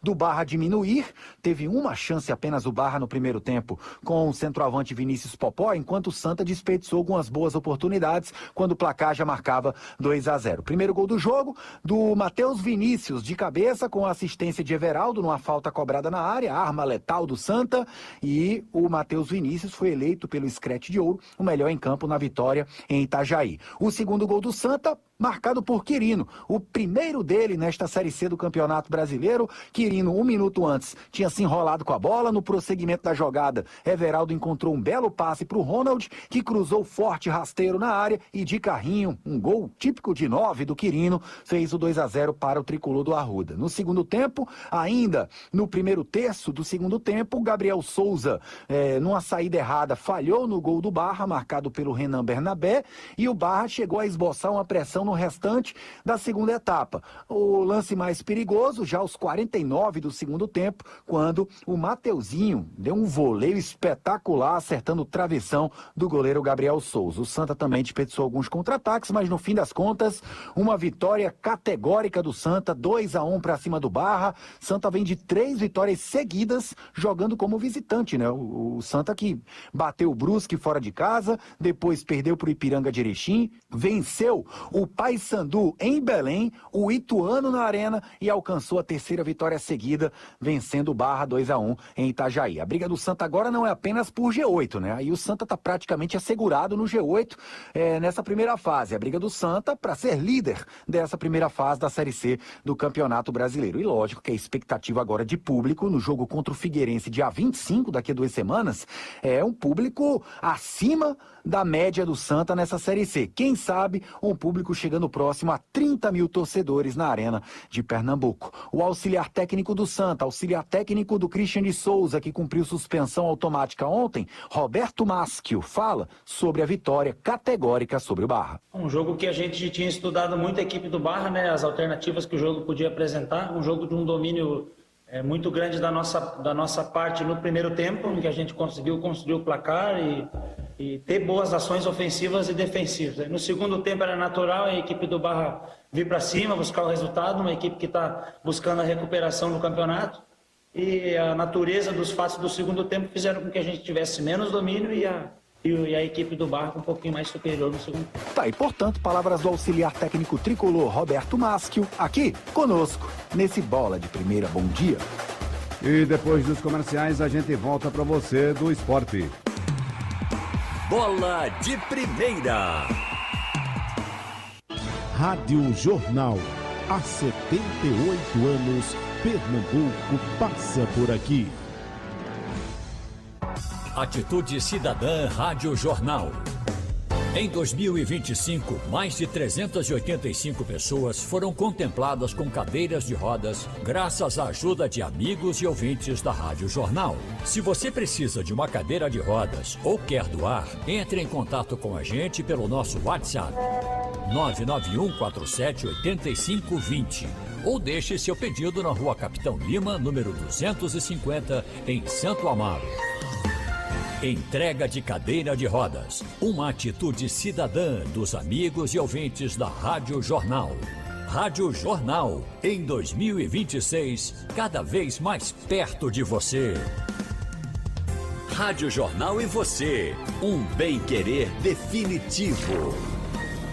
do Barra diminuir. Teve uma chance apenas o Barra no primeiro tempo com o centroavante Vinícius Popó, enquanto o Santa desperdiçou algumas boas oportunidades quando o placar já marcava 2-0. Primeiro gol do jogo, do Matheus Vinícius, de cabeça, com a assistência de Everaldo, numa falta cobrada na área, arma letal do Santa, e o Matheus Vinícius foi eleito pelo Screte de Ouro o melhor em campo na vitória em Itajaí. O segundo gol do Santa, marcado por Quirino, o primeiro dele nesta Série C do Campeonato Brasileiro. Quirino, 1 minuto antes, tinha se enrolado com a bola. No prosseguimento da jogada, Everaldo encontrou um belo passe para o Ronald, que cruzou forte rasteiro na área e de carrinho, um gol típico de 9 do Quirino, fez o 2-0 para o tricolor do Arruda. No segundo tempo, ainda no primeiro terço do segundo tempo, Gabriel Souza, numa saída errada, falhou no gol do Barra, marcado pelo Renan Bernabé, e o Barra chegou a esboçar uma pressão no restante da segunda etapa. O lance mais perigoso, já aos 49 do segundo tempo, quando o Mateuzinho deu um voleio espetacular, acertando o travessão do goleiro Gabriel Souza. O Santa também desperdiçou alguns contra-ataques, mas no fim das contas, uma vitória categórica do Santa, 2-1 para cima do Barra. Santa vem de 3 vitórias seguidas, jogando como visitante, né? O Santa que bateu o Brusque fora de casa, depois perdeu para o Ipiranga de Erechim, venceu o Paysandu em Belém, o Ituano na Arena e alcançou a terceira vitória seguida, vencendo o Barra 2-1 em Itajaí. A briga do Santa agora não é apenas por G8, né? Aí o Santa está praticamente assegurado no G8 nessa primeira fase. A briga do Santa para ser líder dessa primeira fase da Série C do Campeonato Brasileiro. E lógico que a expectativa agora de público no jogo contra o Figueirense, dia 25, daqui a 2 semanas, é um público acima da média do Santa nessa Série C. Quem sabe um público chegando próximo a 30 mil torcedores na Arena de Pernambuco. O auxiliar técnico do Santa, auxiliar técnico do Christian de Souza, que cumpriu suspensão automática ontem, Roberto Maschio, fala sobre a vitória categórica sobre o Barra. Um jogo que a gente tinha estudado muito a equipe do Barra, né, as alternativas que o jogo podia apresentar, um jogo de um domínio muito grande da nossa parte no primeiro tempo, em que a gente conseguiu construir o placar e ter boas ações ofensivas e defensivas. No segundo tempo era natural a equipe do Barra vir para cima, buscar o resultado, uma equipe que está buscando a recuperação no campeonato, e a natureza dos fatos do segundo tempo fizeram com que a gente tivesse menos domínio e a equipe do Barra um pouquinho mais superior no segundo tempo. Tá, e portanto, palavras do auxiliar técnico tricolor Roberto Maschio, aqui conosco, nesse Bola de Primeira. Bom dia. E depois dos comerciais, a gente volta para você do esporte. Bola de Primeira. Rádio Jornal. Há 78 anos, Pernambuco passa por aqui. Atitude Cidadã Rádio Jornal. Em 2025, mais de 385 pessoas foram contempladas com cadeiras de rodas graças à ajuda de amigos e ouvintes da Rádio Jornal. Se você precisa de uma cadeira de rodas ou quer doar, entre em contato com a gente pelo nosso WhatsApp 991478520 ou deixe seu pedido na Rua Capitão Lima, número 250, em Santo Amaro. Entrega de cadeira de rodas, uma atitude cidadã dos amigos e ouvintes da Rádio Jornal. Rádio Jornal, em 2026, cada vez mais perto de você. Rádio Jornal e você, um bem-querer definitivo.